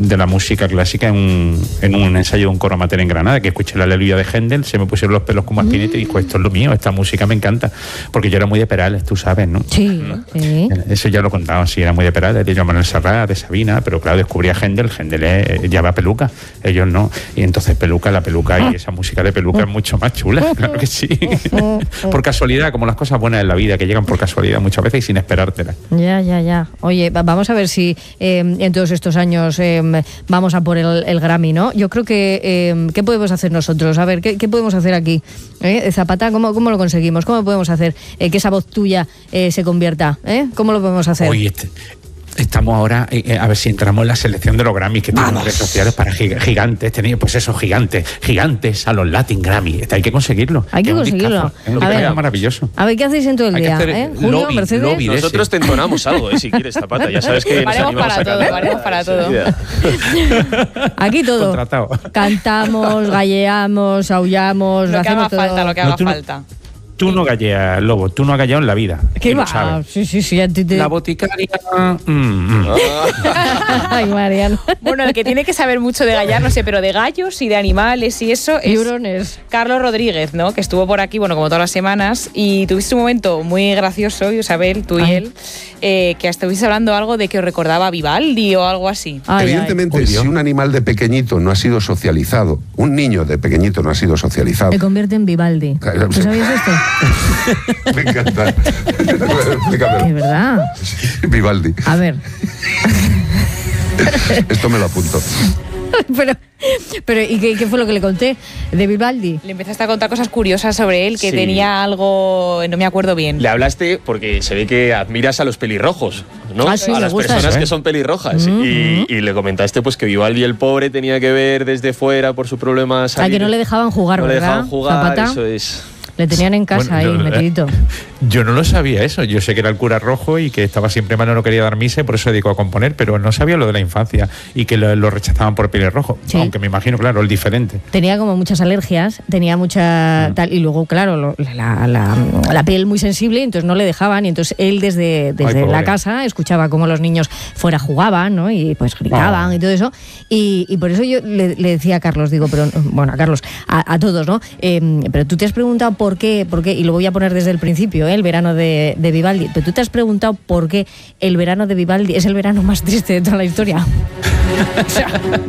de la música clásica en un ensayo de un coro amateur en Granada, que escuché la Aleluya de Händel, se me pusieron los pelos como espinete y dijo, esto es lo mío, esta música me encanta, porque yo era muy de Perales, tú sabes, ¿no? Sí, sí. Eso ya lo contaba, sí, era muy de Perales, de Joan Manuel Serrat, de Sabina, pero claro, descubrí a Händel lleva peluca, ellos no, y entonces la peluca y esa música de peluca es mucho más chula, claro que sí. Por casualidad, como las cosas buenas en la vida, que llegan por casualidad muchas veces y sin esperártelas. Ya. Oye, vamos a ver si en todos estos años vamos a por el Grammy, ¿no? Yo creo que ¿qué podemos hacer nosotros? A ver, ¿qué podemos hacer aquí? Zapata, ¿cómo lo conseguimos? ¿Cómo podemos hacer que esa voz tuya se convierta? ¿Cómo lo podemos hacer? Oye, estamos ahora a ver si entramos en la selección de los Grammys, que tienen redes sociales para gigantes, pues eso, gigantes a los Latin Grammy. Hay que conseguirlo. Hay que conseguirlo. A ver, maravilloso. A ver, ¿qué hacéis en todo el día? Julio, Mercedes. Nosotros te entonamos algo, si quieres, Zapata. Ya sabes que paremos para todo. Aquí todo. Contratado. Cantamos, galleamos, aullamos, lo que haga falta. Tú no galleas, Lobo, tú no has galleado en la vida. ¿Qué va? Sí. La boticaria... Ay, Mariano. Bueno, el que tiene que saber mucho de gallar, no sé, pero de gallos y de animales y eso es Tiburones. Carlos Rodríguez, ¿no? Que estuvo por aquí, como todas las semanas, y tuviste un momento muy gracioso, Isabel, tú y él, que estuviste hablando algo de que os recordaba a Vivaldi o algo así. Evidentemente, si un animal de pequeñito no ha sido socializado, un niño de pequeñito no ha sido socializado... Se convierte en Vivaldi. ¿Tú sabías esto? Me encanta. ¿De verdad? Vivaldi. A ver. Esto me lo apunto. Pero ¿y qué fue lo que le conté de Vivaldi? Le empezaste a contar cosas curiosas sobre él, que tenía algo, no me acuerdo bien. Le hablaste porque se ve que admiras a los pelirrojos, ¿no? Ah, sí, a las personas que son pelirrojas. Y le comentaste pues que Vivaldi, el pobre, tenía que ver desde fuera por su problema. A que no le dejaban jugar, no ¿verdad? No le dejaban jugar, Zapata. Eso es. Le tenían en casa metidito. Yo no lo sabía eso. Yo sé que era el cura rojo y que estaba siempre mal, no quería dar misa y por eso se dedicó a componer, pero no sabía lo de la infancia y que lo rechazaban por pelirrojo. Sí. Aunque me imagino, claro, el diferente. Tenía como muchas alergias, tenía mucha tal, y luego, claro, la piel muy sensible, entonces no le dejaban, y entonces él desde la casa escuchaba cómo los niños fuera jugaban, ¿no? Y pues gritaban y todo eso. Y por eso yo le decía a Carlos, a Carlos, a todos, ¿no? Pero tú te has preguntado por qué, y lo voy a poner desde el principio, el verano de Vivaldi, pero tú te has preguntado por qué el verano de Vivaldi es el verano más triste de toda la historia. O sea,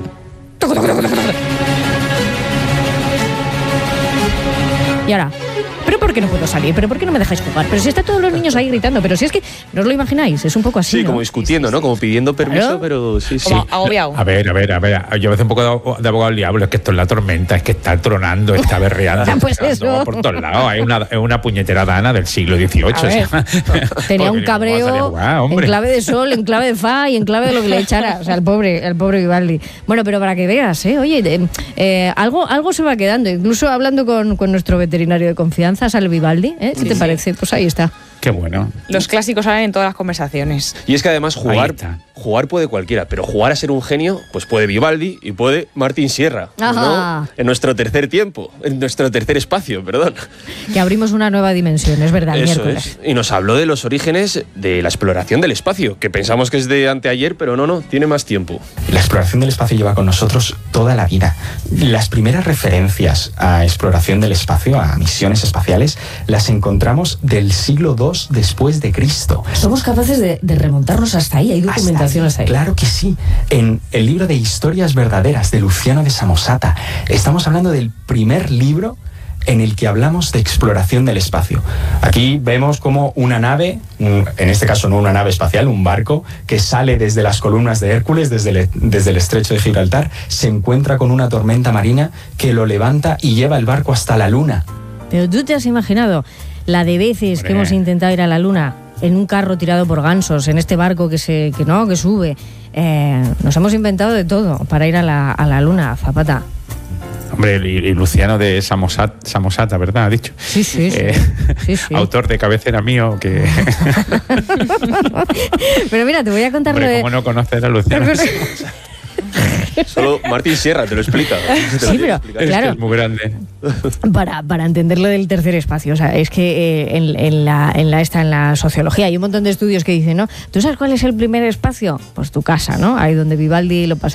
y ahora, ¿pero por qué no puedo salir? ¿Pero por qué no me dejáis jugar? Pero si están todos los niños ahí gritando, pero si es que no os lo imagináis, es un poco así, sí, ¿no? Como discutiendo, ¿no? Como pidiendo permiso, ¿claro? Pero sí. Como agobiado. A ver, yo a veces un poco de abogado al diablo, es que esto es la tormenta, es que está tronando, está berreando, pues eso. por todos lados, es una puñetera dana del siglo XVIII. O sea, tenía un cabreo en clave de sol, en clave de fa y en clave de lo que le echara, o sea, el pobre Vivaldi. Bueno, pero para que veas, oye, algo se va quedando, incluso hablando con nuestro veterinario de confianza, Sal Vivaldi, ¿qué te parece? Pues ahí está. Qué bueno. Los clásicos salen en todas las conversaciones. Y es que además jugar puede cualquiera, pero jugar a ser un genio, pues puede Vivaldi y puede Martín Sierra, ¿no? En nuestro tercer espacio, perdón. Que abrimos una nueva dimensión, es verdad, Eso miércoles. Es. Y nos habló de los orígenes de la exploración del espacio, que pensamos que es de anteayer, pero no, tiene más tiempo. La exploración del espacio lleva con nosotros toda la vida. Las primeras referencias a exploración del espacio, a misiones espaciales, las encontramos del siglo II después de Cristo. ¿Somos capaces de remontarnos hasta ahí? ¿Hay documentación hasta ahí? Claro que sí. En el libro de Historias Verdaderas de Luciano de Samosata estamos hablando del primer libro en el que hablamos de exploración del espacio. Aquí vemos como una nave, en este caso no una nave espacial, un barco, que sale desde las columnas de Hércules, desde el estrecho de Gibraltar, se encuentra con una tormenta marina que lo levanta y lleva el barco hasta la Luna. Pero tú te has imaginado la de veces que hemos intentado ir a la Luna en un carro tirado por gansos, en este barco que sube. Nos hemos inventado de todo para ir a la Luna, Zapata. Hombre, y Luciano de Samosata, ¿verdad? Ha dicho. Sí. Autor de cabecera mío, que... Pero mira, te voy a contar. Hombre, ¿cómo no conocer a Luciano? Solo Martín Sierra te lo explica. Sí, pero claro, es muy grande. Para entender lo del tercer espacio, o sea, es que en la sociología hay un montón de estudios que dicen, ¿no? ¿Tú sabes cuál es el primer espacio? Pues tu casa, ¿no? Ahí donde Vivaldi lo pasa.